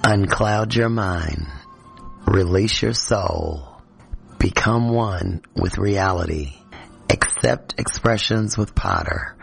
Uncloud your mind. Release your soul. Become one with reality. Accept expressions with Potter.